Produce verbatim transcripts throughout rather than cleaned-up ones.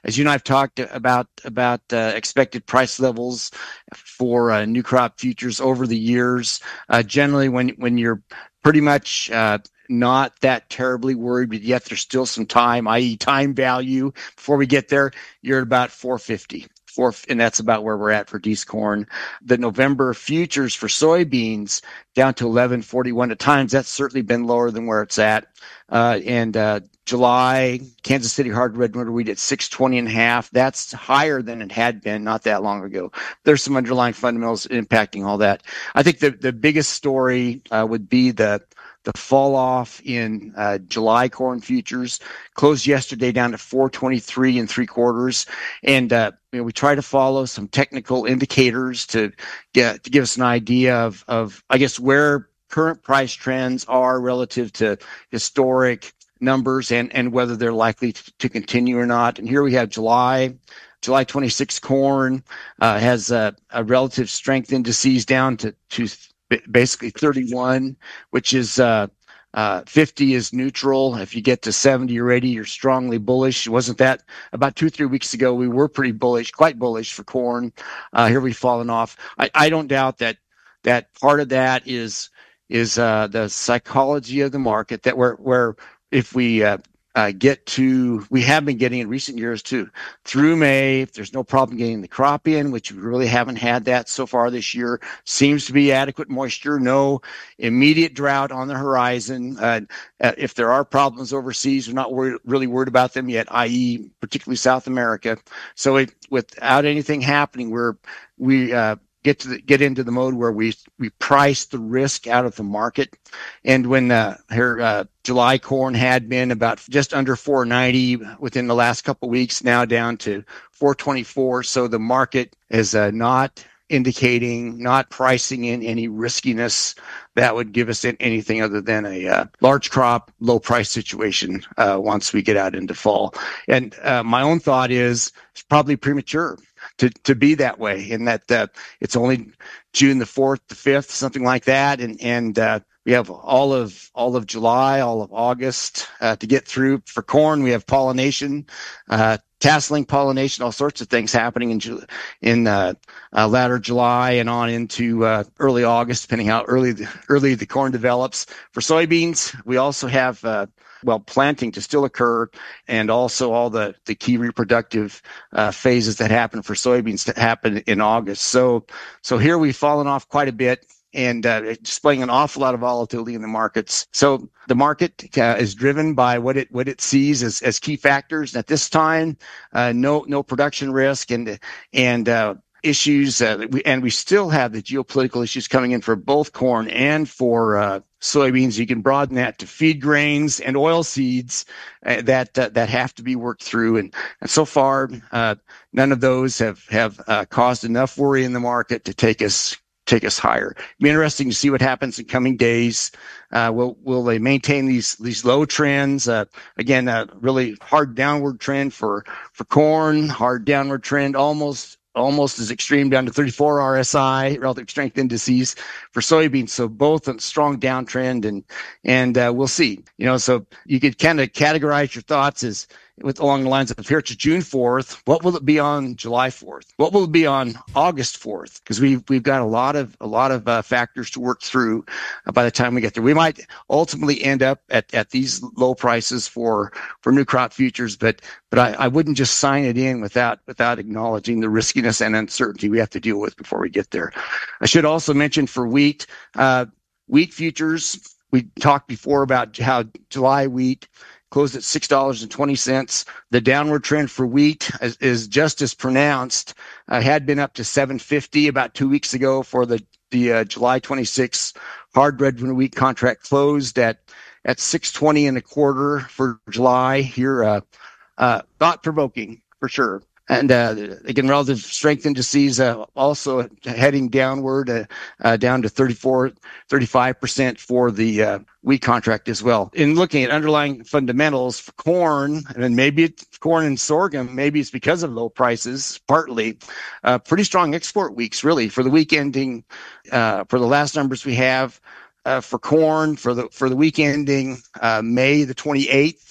as you and I've talked about about uh, expected price levels for uh, new crop futures over the years, uh, generally when when you're pretty much uh, not that terribly worried, but yet there's still some time, that is time value before we get there, you're at about four fifty. Four, and that's about where we're at for Dees corn. The November futures for soybeans down to eleven forty-one at times. That's certainly been lower than where it's at. Uh, and uh, July, Kansas City hard red winter wheat at six twenty and a half. That's higher than it had been not that long ago. There's some underlying fundamentals impacting all that. I think the, the biggest story uh, would be the The fall off in uh, July corn futures closed yesterday down to four twenty-three and three quarters, and uh, you know, we try to follow some technical indicators to get to give us an idea of of I guess where current price trends are relative to historic numbers and and whether they're likely to, to continue or not. And here we have July. July twenty-sixth corn uh, has a, a relative strength indices down to to. basically thirty-one, which is uh, uh, fifty is neutral. If you get to seventy or eighty, you're strongly bullish. Wasn't that about two, three weeks ago? We were pretty bullish, quite bullish for corn. Uh, here we've fallen off. I, I don't doubt that that part of that is is uh, the psychology of the market. That where where if we uh, Uh, get to, we have been getting in recent years too, through May, if there's no problem getting the crop in, which we really haven't had that so far this year, seems to be adequate moisture, no immediate drought on the horizon. Uh, uh, if there are problems overseas, we're not worried, really worried about them yet, that is particularly South America. So it, without anything happening, we're, we, uh, get to the, get into the mode where we we price the risk out of the market. And when uh, her uh, July corn had been about just under four ninety within the last couple of weeks, now down to four twenty-four. So the market is uh, not indicating, not pricing in any riskiness that would give us anything other than a uh, large crop, low price situation uh, once we get out into fall. And uh, my own thought is it's probably premature to, to be that way, in that uh, it's only June the fourth, the fifth, something like that. And, and uh, we have all of all of July, all of August uh, to get through. For corn, we have pollination, uh, tasseling pollination, all sorts of things happening in in uh, uh, latter July and on into uh, early August, depending how early the, early the corn develops. For soybeans, we also have uh, well planting to still occur, and also all the, the key reproductive uh, phases that happen for soybeans to happen in August. So so here we've fallen off quite a bit, and uh, displaying an awful lot of volatility in the markets. So the market uh, is driven by what it what it sees as, as key factors. At this time, uh, no no production risk and and uh, issues, uh, we, and we still have the geopolitical issues coming in for both corn and for uh, soybeans. You can broaden that to feed grains and oil seeds uh, that uh, that have to be worked through. And, and so far, uh, none of those have have uh, caused enough worry in the market to take us. take us higher. It'll be interesting to see what happens in coming days. Uh, will will they maintain these these low trends? Uh, again, a really hard downward trend for for corn, hard downward trend, almost almost as extreme down to thirty-four R S I, relative strength indices, for soybeans. So both a strong downtrend, and and uh, we'll see. You know, so you could kind of categorize your thoughts as with along the lines of, here it's June fourth. What will it be on July fourth? What will it be on August fourth? Because we've we've got a lot of a lot of uh, factors to work through uh, by the time we get there. We might ultimately end up at, at these low prices for for new crop futures, but but I, I wouldn't just sign it in without without acknowledging the riskiness and uncertainty we have to deal with before we get there. I should also mention for wheat, uh, wheat futures. We talked before about how July wheat closed at six dollars and twenty cents. The downward trend for wheat is, is just as pronounced. Uh, had been up to seven fifty about two weeks ago for the, the uh, July twenty-sixth hard red wheat contract, closed at, at six twenty and a quarter for July here. Uh, uh, thought-provoking for sure. And uh, again, relative strength indices uh, also heading downward, uh, uh, down to thirty-four, thirty-five percent for the uh, wheat contract as well. In looking at underlying fundamentals for corn, and maybe it's corn and sorghum, maybe it's because of low prices, partly, uh, pretty strong export weeks, really, for the week ending, uh, for the last numbers we have uh, for corn, for the for the week ending uh, May the twenty-eighth.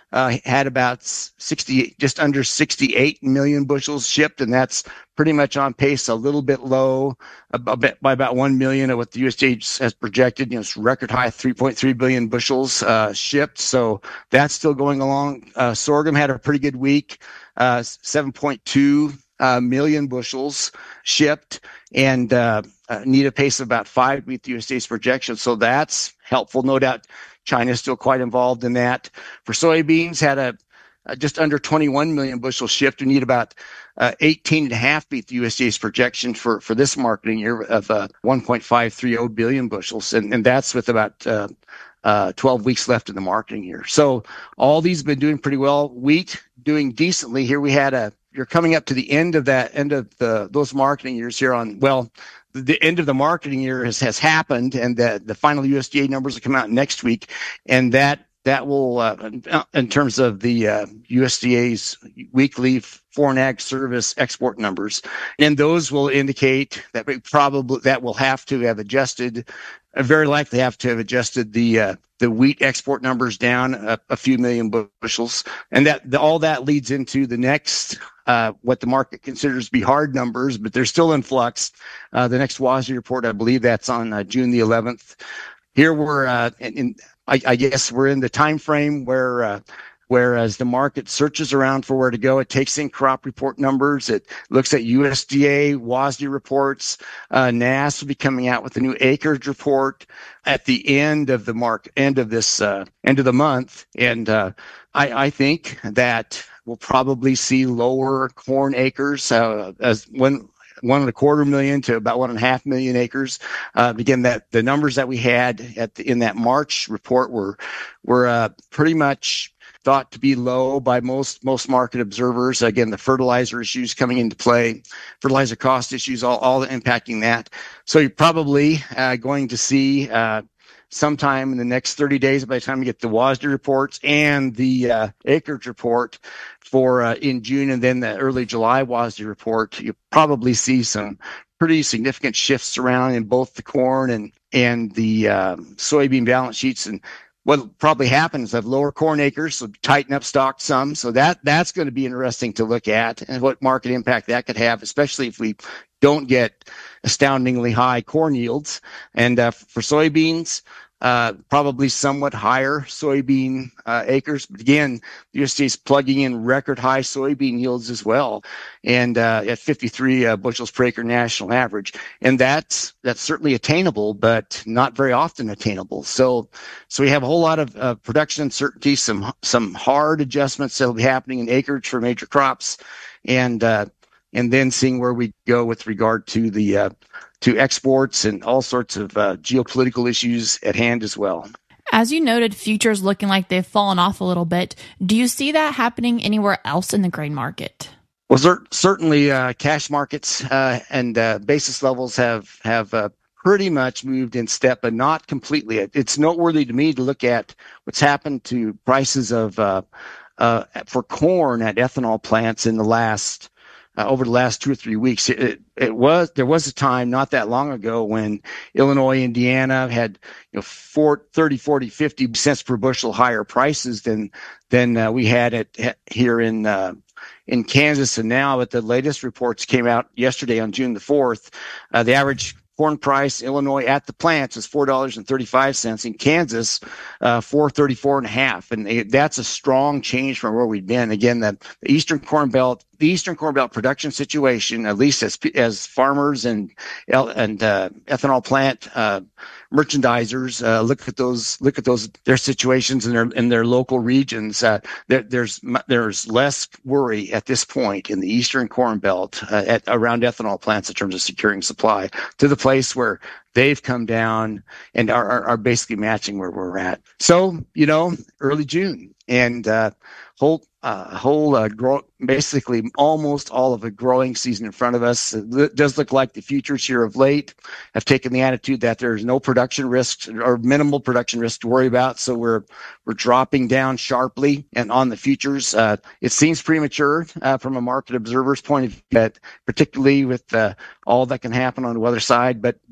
uh, had about sixty, just under sixty-eight million bushels shipped, and that's pretty much on pace, a little bit low, about, by about one million of what the U S D A has projected. You know, it's record high, three point three billion bushels uh, shipped. So that's still going along. Uh, sorghum had a pretty good week, uh, seven point two uh, million bushels shipped, and uh, uh, need a pace of about five to meet the U S D A's projection. So that's helpful. No doubt China is still quite involved in that. For soybeans, had a uh, just under twenty-one million bushels shipped. We need about uh, eighteen and a half beat the U S D A's projection for, for this marketing year of uh, one point five three zero billion bushels. And, and that's with about uh, uh, twelve weeks left in the marketing year. So all these have been doing pretty well. Wheat doing decently. Here we had a, you're coming up to the end of that, end of the those marketing years here on, well, the end of the marketing year has, has happened, and the, the final U S D A numbers will come out next week. And that that will, uh, in terms of the uh, U S D A's weekly foreign ag service export numbers, and those will indicate that we probably that will have to have adjusted, uh, very likely have to have adjusted the uh, the wheat export numbers down a, a few million bushels, and that the, all that leads into the next. Uh, what the market considers to be hard numbers, but they're still in flux. Uh, the next WASDE report, I believe that's on uh, June the eleventh. Here we're, uh, in, in, I, I guess we're in the time frame where, uh, whereas the market searches around for where to go, it takes in crop report numbers. It looks at U S D A, WASDE reports. Uh, N A S will be coming out with a new acreage report at the end of the mark, end of this, uh, end of the month. And uh, I, I think that we'll probably see lower corn acres, uh, as one one and a quarter million to about one and a half million acres. Uh, again, that the numbers that we had at the, in that March report were were uh, pretty much thought to be low by most most market observers. Again, the fertilizer issues coming into play, fertilizer cost issues, all all impacting that. So you're probably uh, going to see. Uh, sometime in the next thirty days, by the time we get the WASDE reports and the uh, acreage report for uh, in June, and then the early July WASDE report, you probably see some pretty significant shifts around in both the corn and and the uh, soybean balance sheets. And what probably happens is that lower corn acres, so tighten up stock some. So that that's going to be interesting to look at, and what market impact that could have, especially if we don't get astoundingly high corn yields. And uh, for soybeans, uh, probably somewhat higher soybean uh, acres. But again, the U S D A is plugging in record high soybean yields as well, and uh, at fifty-three uh, bushels per acre national average. And that's that's certainly attainable, but not very often attainable. So, so we have a whole lot of uh, production uncertainty, some some hard adjustments that will be happening in acreage for major crops, and uh, and then seeing where we go with regard to the uh, to exports and all sorts of uh, geopolitical issues at hand as well. As you noted, futures looking like they've fallen off a little bit. Do you see that happening anywhere else in the grain market? Well, cer- certainly uh, cash markets uh, and uh, basis levels have have uh, pretty much moved in step, but not completely. It's noteworthy to me to look at what's happened to prices of uh, uh, for corn at ethanol plants in the last Uh, over the last two or three weeks. It, it was, there was a time not that long ago when Illinois, Indiana had, you know, four, thirty, forty, fifty cents per bushel higher prices than, than uh, we had it here in, uh, in Kansas. And now, but the latest reports came out yesterday on June the fourth. Uh, the average corn price, Illinois at the plants is four dollars and thirty-five cents. In Kansas, uh, four thirty-four and a half. And it, that's a strong change from where we've been. Again, the, the Eastern Corn Belt, the Eastern Corn Belt production situation, at least as as farmers and and uh, ethanol plant uh, merchandisers uh, look at those look at those their situations in their in their local regions. Uh, there, there's there's less worry at this point in the Eastern Corn Belt uh, at around ethanol plants in terms of securing supply to the place where they've come down and are, are, are basically matching where we're at. So, you know, early June and uh, whole uh, whole uh, grow, basically almost all of a growing season in front of us. It does look like the futures here of late have taken the attitude that there's no production risks or minimal production risk to worry about. So we're we're dropping down sharply and on the futures. Uh, it seems premature uh, from a market observer's point of view, but particularly with uh, all that can happen on the weather side. But really,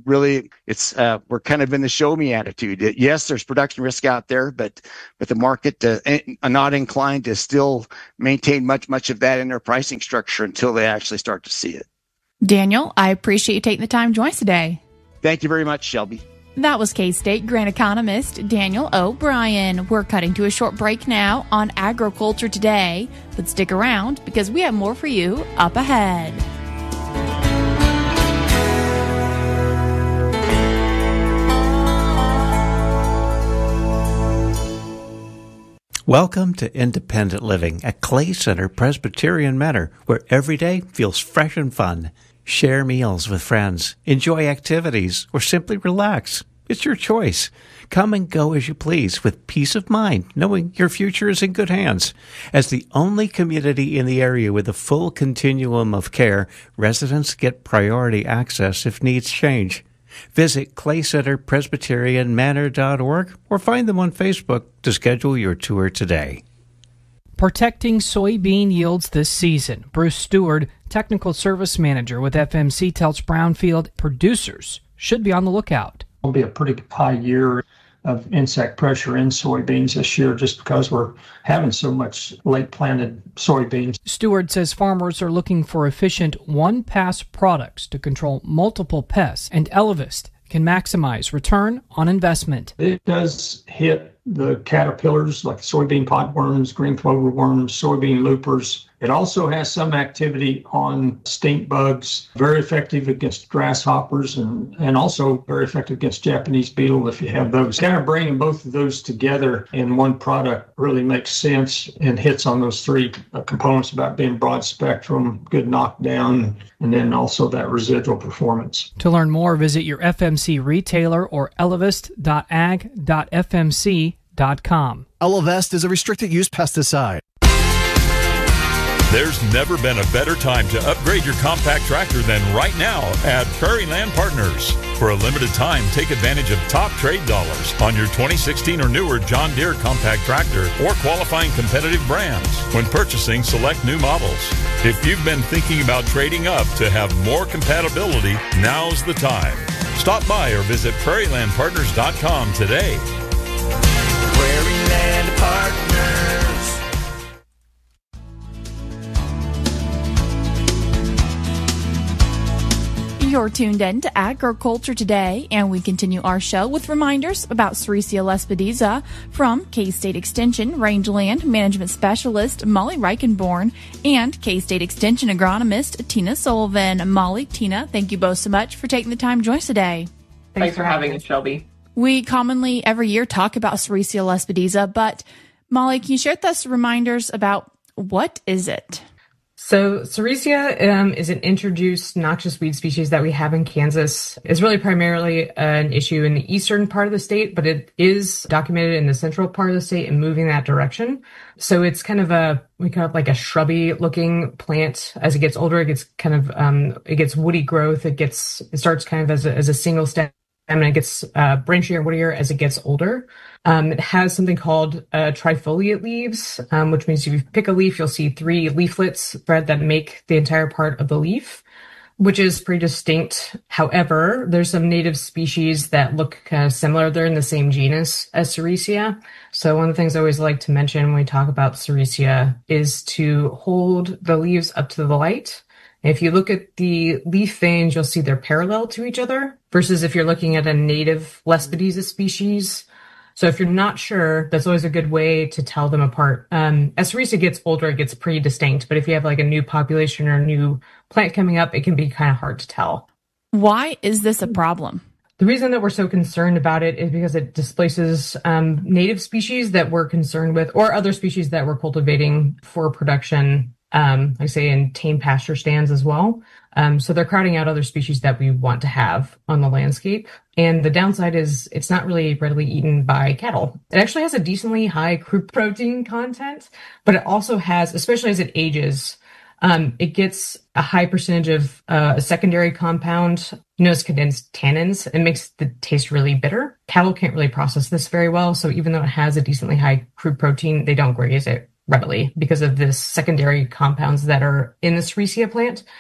And it's uh, we're kind of in the show me attitude. Yes, there's production risk out there, but but the market uh, are not inclined to still maintain much much of that in their pricing structure until they actually start to see it. Daniel, I appreciate you taking the time to join us today. Thank you very much, Shelby. That was K-State Grant economist Daniel O'Brien. We're cutting to a short break now on Agriculture Today, but stick around because we have more for you up ahead. Welcome to Independent Living at Clay Center Presbyterian Manor, where every day feels fresh and fun. Share meals with friends, enjoy activities, or simply relax. It's your choice. Come and go as you please with peace of mind, knowing your future is in good hands. As the only community in the area with a full continuum of care, residents get priority access if needs change. Visit clay center presbyterian manor dot org or find them on Facebook to schedule your tour today. Protecting soybean yields this season. Bruce Stewart, Technical Service Manager with F M C, tells Brownfield producers should be on the lookout. It'll be a pretty high year of insect pressure in soybeans this year just because we're having so much late planted soybeans. Stewart says farmers are looking for efficient one-pass products to control multiple pests, and Elevist can maximize return on investment. It does hit the caterpillars like soybean potworms, green clover worms, soybean loopers. It also has some activity on stink bugs, very effective against grasshoppers, and, and also very effective against Japanese beetle if you have those. Kind of bringing both of those together in one product really makes sense and hits on those three uh, components about being broad spectrum, good knockdown, and then also that residual performance. To learn more, visit your F M C retailer or elevist dot ag dot f m c dot com. Elevest is a restricted use pesticide. There's never been a better time to upgrade your compact tractor than right now at Prairie Land Partners. For a limited time, take advantage of top trade dollars on your twenty sixteen or newer John Deere compact tractor or qualifying competitive brands when purchasing select new models. If you've been thinking about trading up to have more compatibility, now's the time. Stop by or visit prairie land partners dot com today. Prairie Land Partners. You're tuned in to Agriculture Today, and we continue our show with reminders about Sericea lespedeza from K-State Extension Rangeland Management Specialist Molly Reichenborn and K-State Extension Agronomist Tina Sullivan. Molly, Tina, thank you both so much for taking the time to join us today. Thanks, Thanks for having us, Shelby. We commonly every year talk about Sericea lespedeza, but Molly, can you share with us reminders about what is it? So Sericea um, is an introduced noxious weed species that we have in Kansas. It's really primarily an issue in the eastern part of the state, but it is documented in the central part of the state and moving that direction. So it's kind of a, we call it like a shrubby looking plant. As it gets older, it gets kind of, um, it gets woody growth. It gets, it starts kind of as a, as a single stem. And it gets uh, branchier and woodier as it gets older. Um, it has something called uh, trifoliate leaves, um, which means if you pick a leaf, you'll see three leaflets spread that make the entire part of the leaf, which is pretty distinct. However, there's some native species that look kind of similar. They're in the same genus as Sericea. So one of the things I always like to mention when we talk about Sericea is to hold the leaves up to the light. If you look at the leaf veins, you'll see they're parallel to each other versus if you're looking at a native Lespedeza species. So if you're not sure, that's always a good way to tell them apart. Um, as Sericea gets older, it gets pretty distinct. But if you have like a new population or a new plant coming up, it can be kind of hard to tell. Why is this a problem? The reason that we're so concerned about it is because it displaces um, native species that we're concerned with or other species that we're cultivating for production. Um, like I say, in tame pasture stands as well. Um, so they're crowding out other species that we want to have on the landscape. And the downside is it's not really readily eaten by cattle. It actually has a decently high crude protein content, but it also has, especially as it ages, um, it gets a high percentage of uh, a secondary compound known as condensed tannins. It makes the taste really bitter. Cattle can't really process this very well. So even though it has a decently high crude protein, they don't graze it readily because of this secondary compounds that are in the Sericea plant.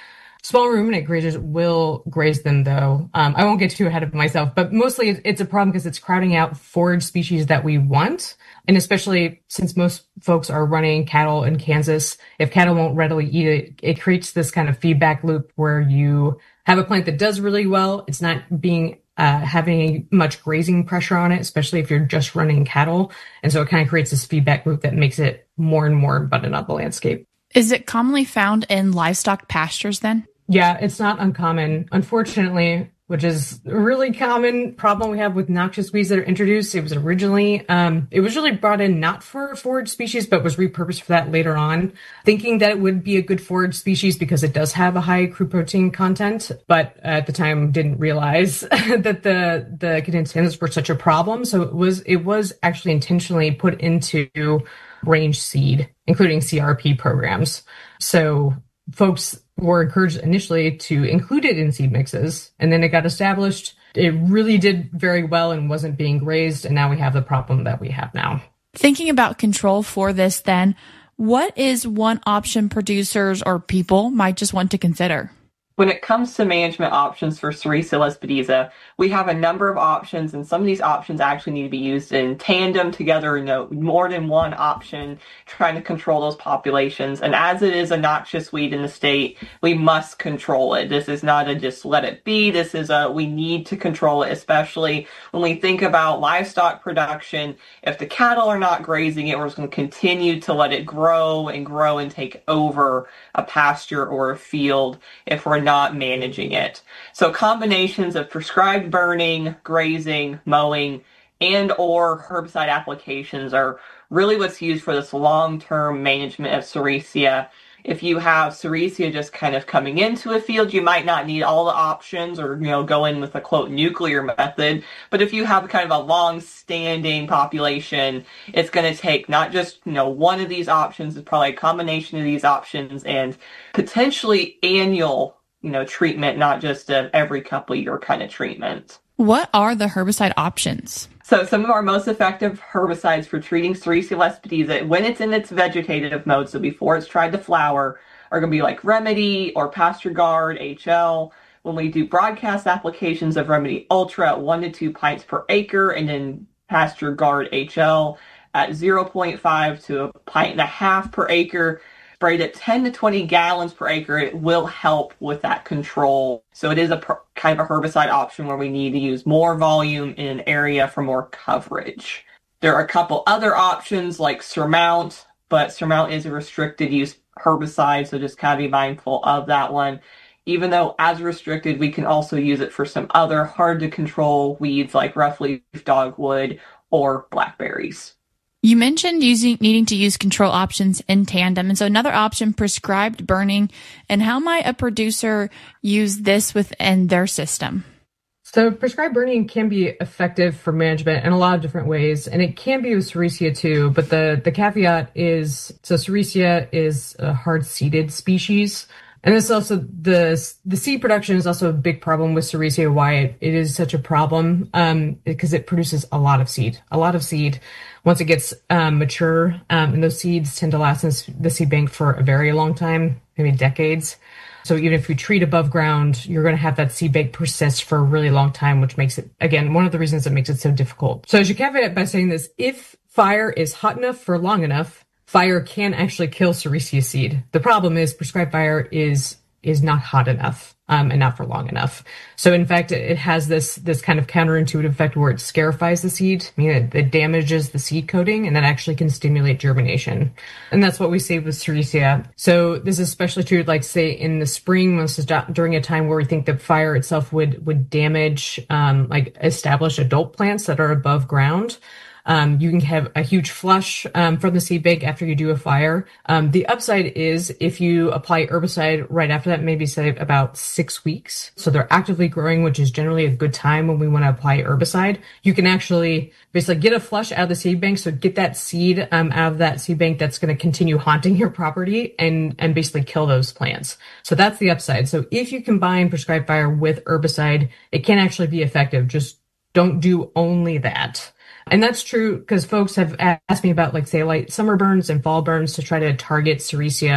Small ruminant grazers will graze them, though. Um, I won't get too ahead of myself, but mostly it's a problem because it's crowding out forage species that we want. And especially since most folks are running cattle in Kansas, if cattle won't readily eat it, it creates this kind of feedback loop where you have a plant that does really well. It's not being uh, having much grazing pressure on it, especially if you're just running cattle. And so it kind of creates this feedback loop that makes it more and more abundant on the landscape. Is it commonly found in livestock pastures then? Yeah, it's not uncommon, unfortunately, which is a really common problem we have with noxious weeds that are introduced. It was originally, um, it was really brought in not for forage species, but was repurposed for that later on, thinking that it would be a good forage species because it does have a high crude protein content, but at the time didn't realize that the, the condensed standards were such a problem. So it was, it was actually intentionally put into range seed, including C R P programs. So folks were encouraged initially to include it in seed mixes, and then it got established. It really did very well and wasn't being grazed, and now we have the problem that we have now. Thinking about control for this then, what is one option producers or people might just want to consider? When it comes to management options for Sericea lespedeza, we have a number of options, and some of these options actually need to be used in tandem together, you know, more than one option, trying to control those populations. And as it is a noxious weed in the state, we must control it. This is not a just let it be. This is a, we need to control it, especially when we think about livestock production. If the cattle are not grazing it, we're just going to continue to let it grow and grow and take over a pasture or a field if we're not managing it. So combinations of prescribed burning, grazing, mowing, and or herbicide applications are really what's used for this long-term management of Sericea. If you have Sericea just kind of coming into a field, you might not need all the options or, you know, go in with a quote nuclear method. But if you have kind of a long-standing population, it's going to take not just, you know, one of these options, it's probably a combination of these options and potentially annual, you know, treatment, not just a every couple year kind of treatment. What are the herbicide options? So some of our most effective herbicides for treating Sericea lespedeza when it's in its vegetative mode, so before it's tried to flower, are going to be like Remedy or Pasture Guard H L. When we do broadcast applications of Remedy Ultra at one to two pints per acre, and then Pasture Guard H L at zero point five to a pint and a half per acre, sprayed at ten to twenty gallons per acre, it will help with that control. So it is a pr- kind of a herbicide option where we need to use more volume in an area for more coverage. There are a couple other options like Surmount, but Surmount is a restricted use herbicide, so just kind of be mindful of that one. Even though as restricted, we can also use it for some other hard to control weeds like rough leaf dogwood or blackberries. You mentioned using needing to use control options in tandem. And so another option, prescribed burning. And how might a producer use this within their system? So prescribed burning can be effective for management in a lot of different ways, and it can be with Sericea too. But the, the caveat is, so Sericea is a hard-seeded species. And this also, the the seed production is also a big problem with Sericea, why it, it is such a problem, um, because it produces a lot of seed, a lot of seed. Once it gets um, mature, um, and those seeds tend to last in the seed bank for a very long time, maybe decades. So even if you treat above ground, you're going to have that seed bank persist for a really long time, which makes it, again, one of the reasons that makes it so difficult. So I should caveat by saying this, if fire is hot enough for long enough, fire can actually kill Sericea seed. The problem is prescribed fire is is not hot enough um, and not for long enough. So in fact, it has this this kind of counterintuitive effect where it scarifies the seed, meaning it, it damages the seed coating, and that actually can stimulate germination. And that's what we see with Sericea. So this is especially true, like say in the spring, when this is during a time where we think that fire itself would would damage um, like established adult plants that are above ground. Um, you can have a huge flush um, from the seed bank after you do a fire. Um, the upside is if you apply herbicide right after that, maybe say about six weeks. So they're actively growing, which is generally a good time when we want to apply herbicide. You can actually basically get a flush out of the seed bank. So get that seed um, out of that seed bank that's going to continue haunting your property and, and basically kill those plants. So that's the upside. So if you combine prescribed fire with herbicide, it can actually be effective. Just don't do only that. And that's true because folks have asked me about, like, say, like summer burns and fall burns to try to target Sericea.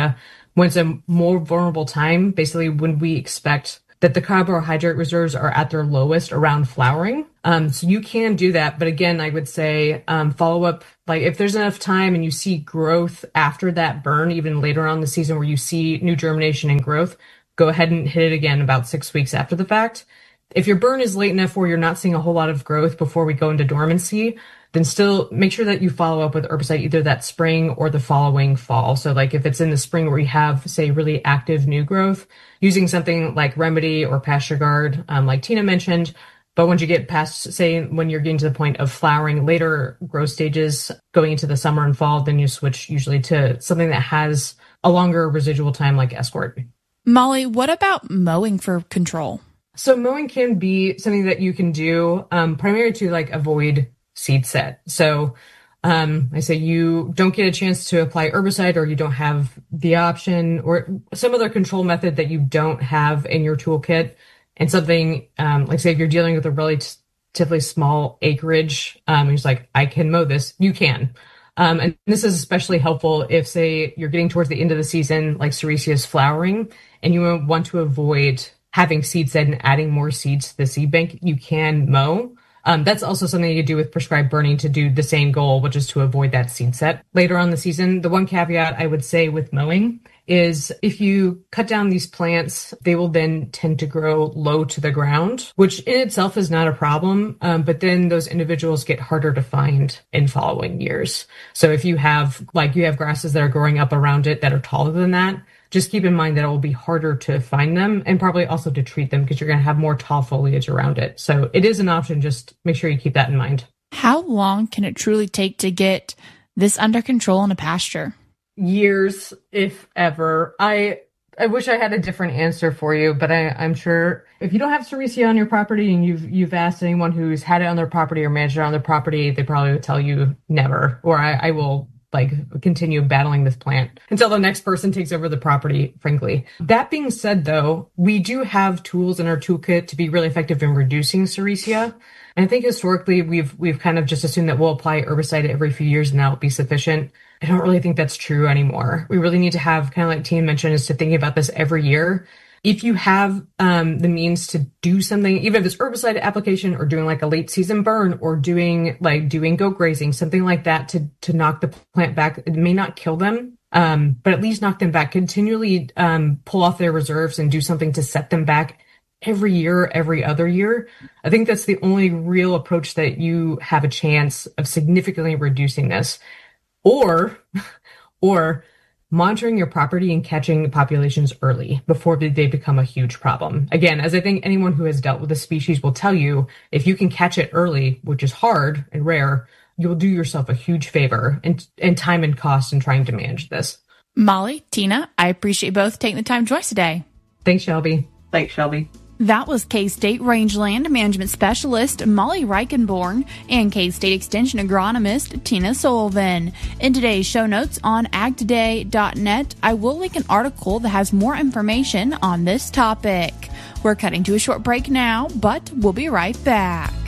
when it's a more vulnerable time, basically when we expect that the carbohydrate reserves are at their lowest around flowering. Um, so you can do that. But again, I would say um, follow up, like if there's enough time and you see growth after that burn, even later on in the season where you see new germination and growth, go ahead and hit it again about six weeks after the fact. If your burn is late enough where you're not seeing a whole lot of growth before we go into dormancy, then still make sure that you follow up with herbicide either that spring or the following fall. So like if it's in the spring where you have, say, really active new growth, using something like Remedy or Pasture Guard, um, like Tina mentioned. But once you get past, say, when you're getting to the point of flowering, later growth stages, going into the summer and fall, then you switch usually to something that has a longer residual time like Escort. Molly, what about mowing for control? So mowing can be something that you can do um, primarily to like avoid seed set. So um, I say you don't get a chance to apply herbicide or you don't have the option or some other control method that you don't have in your toolkit. And something um, like say if you're dealing with a relatively small acreage, um, it's like, I can mow this, you can. Um, and this is especially helpful if, say, you're getting towards the end of the season, like Sericea is flowering, and you want to avoid having seed set and adding more seeds to the seed bank, you can mow. Um, that's also something you do with prescribed burning to do the same goal, which is to avoid that seed set later on in the season. The one caveat I would say with mowing is if you cut down these plants, they will then tend to grow low to the ground, which in itself is not a problem. Um, but then those individuals get harder to find in following years. So if you have, like you have grasses that are growing up around it that are taller than that, just keep in mind that it will be harder to find them and probably also to treat them because you're going to have more tall foliage around it. So it is an option. Just make sure you keep that in mind. How long can it truly take to get this under control in a pasture? Years, if ever. I I wish I had a different answer for you, but I, I'm sure if you don't have Sericea on your property and you've you've asked anyone who's had it on their property or managed it on their property, they probably would tell you never, or I, I will like continue battling this plant until the next person takes over the property, frankly. That being said, though, we do have tools in our toolkit to be really effective in reducing Sericea. And I think historically we've we've kind of just assumed that we'll apply herbicide every few years and that will be sufficient. I don't really think that's true anymore. We really need to have, kind of like Tina mentioned, is to thinking about this every year. If you have um, the means to do something, even if it's herbicide application or doing like a late season burn or doing like doing goat grazing, something like that to to knock the plant back, it may not kill them, um, but at least knock them back. Continually um, pull off their reserves and do something to set them back every year, every other year. I think that's the only real approach that you have a chance of significantly reducing this. Or, or monitoring your property and catching populations early before they become a huge problem. Again, as I think anyone who has dealt with the species will tell you, if you can catch it early, which is hard and rare, you'll do yourself a huge favor and, and time and cost in trying to manage this. Molly, Tina, I appreciate both taking the time to join us today. Thanks, Shelby. Thanks, Shelby. That was K-State Rangeland Management Specialist Molly Reichenborn and K-State Extension Agronomist Tina Sullivan. In today's show notes on ag today dot net, I will link an article that has more information on this topic. We're cutting to a short break now, but we'll be right back.